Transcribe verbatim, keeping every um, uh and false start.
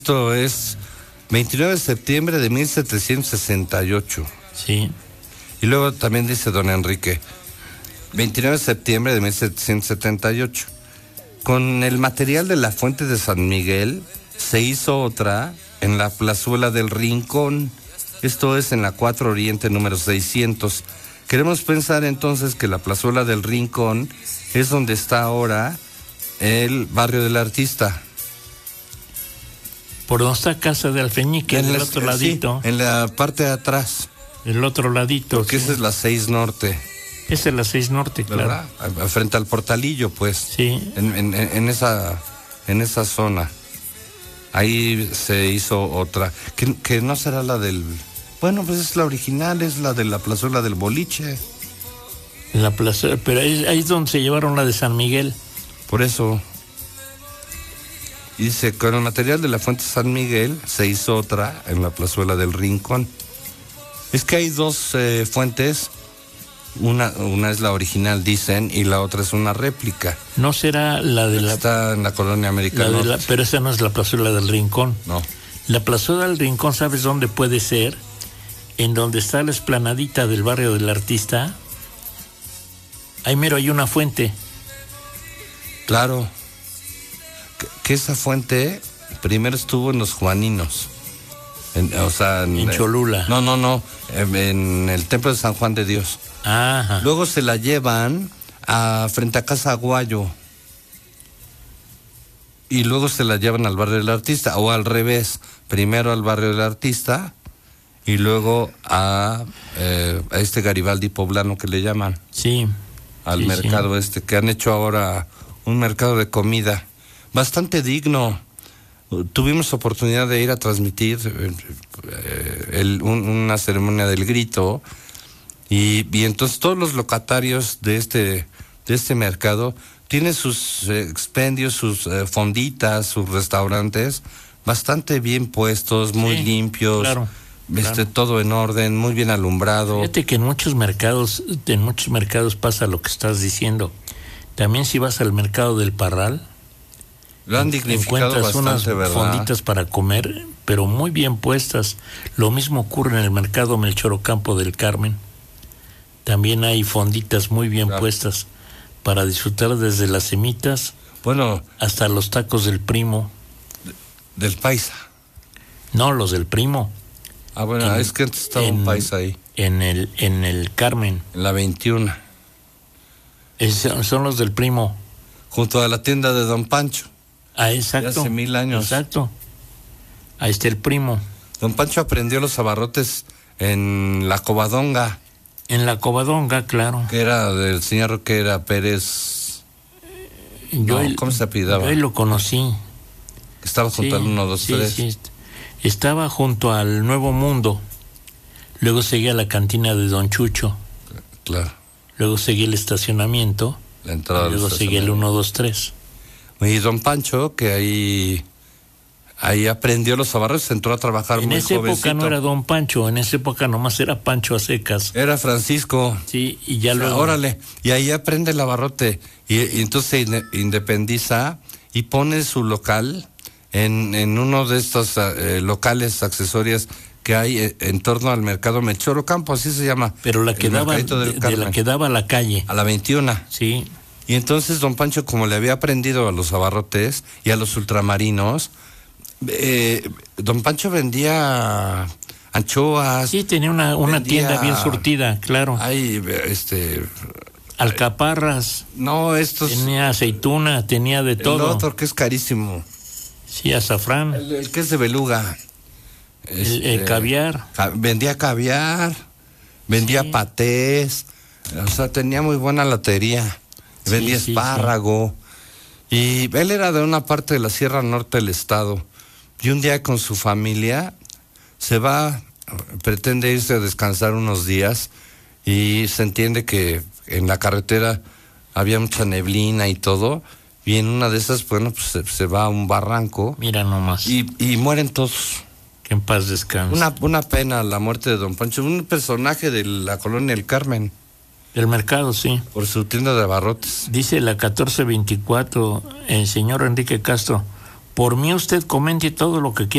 Esto es veintinueve de septiembre de mil setecientos sesenta y ocho. Sí. Y luego también dice don Enrique, veintinueve de septiembre de mil setecientos setenta y ocho. Con el material de la Fuente de San Miguel se hizo otra en la plazuela del Rincón. Esto es en la cuatro Oriente número seiscientos. Queremos pensar entonces que la plazuela del Rincón es donde está ahora el barrio del Artista. Por donde está Casa de Alfeñique, en el otro ladito. Sí, en la parte de atrás. El otro ladito. Porque sí. Esa es la seis Norte. Esa es la seis Norte, ¿verdad? Claro. Frente al Portalillo, pues. Sí. En, en, en, esa, en esa zona. Ahí se hizo otra. Que, que no será la del... Bueno, pues es la original, es la de la plazuela del Boliche. La plazuela, pero ahí, ahí es donde se llevaron la de San Miguel. Por eso... Dice, con el material de la Fuente San Miguel se hizo otra en la plazuela del Rincón. Es que hay dos eh, fuentes, una, una es la original, dicen, y la otra es una réplica. ¿No será la de la... Está en la colonia americana. La, pero esa no es la plazuela del Rincón. No. La plazuela del Rincón, ¿sabes dónde puede ser? En donde está la esplanadita del barrio del Artista. Ahí mero hay una fuente. Claro. Que esa fuente primero estuvo en los Juaninos, en, o sea, en, en Cholula. No, no, no, en, en el templo de San Juan de Dios. Ajá. Luego se la llevan a frente a Casa Aguayo y luego se la llevan al barrio del Artista, o al revés, primero al barrio del Artista y luego a, eh, a este Garibaldi poblano que le llaman. Sí. Al sí, mercado sí. este, que han hecho ahora un mercado de comida. Bastante digno. Tuvimos oportunidad de ir a transmitir eh, el, un, una ceremonia del grito y, y entonces todos los locatarios de este de este mercado tienen sus eh, expendios, sus eh, fonditas, sus restaurantes bastante bien puestos, muy sí, limpios, claro, este claro. Todo en orden, muy bien alumbrado. Fíjate que en muchos mercados, en muchos mercados pasa lo que estás diciendo. También si vas al mercado del Parral, lo han dignificado encuentras bastante, unas ¿verdad? fonditas para comer, pero muy bien puestas. Lo mismo ocurre en el mercado Melchor Ocampo del Carmen. También hay fonditas muy bien claro. puestas para disfrutar desde las semitas, bueno, hasta los tacos del Primo. De, del Paisa. No, los del Primo. Ah, bueno, en, es que antes estaba en, un Paisa ahí. En el, en el Carmen. En la veintiuno. Es, son los del Primo. Junto a la tienda de Don Pancho. Ah, exacto. De hace mil años. Exacto. Ahí está el Primo. Don Pancho aprendió los abarrotes en la Covadonga. En la Covadonga, claro. Que era del señor que era Pérez. Yo no, él, ¿cómo se apellidaba? Yo él lo conocí. Estaba junto sí, al uno, dos, sí, tres. Sí. Estaba junto al Nuevo Mundo. Luego seguía la cantina de Don Chucho. Claro. Luego seguía el estacionamiento. La entrada y luego seguía el uno, dos, tres. Y Don Pancho, que ahí ahí aprendió los abarrotes, entró a trabajar en muy esa jovencito. época no era Don Pancho, en esa época nomás era Pancho a secas. Era Francisco. Sí, y ya o sea, luego... Órale, y ahí aprende el abarrote, y, y entonces se in, independiza y pone su local en, en uno de estos eh, locales accesorios que hay eh, en torno al mercado Melchor Ocampo, así se llama. Pero la que daba, de, de la que daba a la calle. A la veintiuno. Sí. Y entonces Don Pancho, como le había aprendido a los abarrotes y a los ultramarinos, eh, Don Pancho vendía anchoas. Sí, tenía una, una vendía, tienda bien surtida, claro. Hay, este... Alcaparras. No, estos... Tenía aceituna, tenía de todo. El otro que es carísimo. Sí, azafrán. El, el que es de beluga. El, este, el caviar. Ca- vendía caviar, vendía sí. patés, o sea, tenía muy buena latería. Sí, vendía sí, espárrago. Sí. Y él era de una parte de la Sierra Norte del estado. Y un día con su familia se va, pretende irse a descansar unos días y se entiende que en la carretera había mucha neblina y todo. Y en una de esas, bueno, pues se, se va a un barranco. Mira nomás. Y, y mueren todos. Que en paz descanse. Una, una pena la muerte de Don Pancho, un personaje de la colonia El Carmen. Del mercado, sí. Por su tienda de abarrotes. Dice la catorce veinticuatro, el señor Enrique Castro, por mí usted comente todo lo que quiera.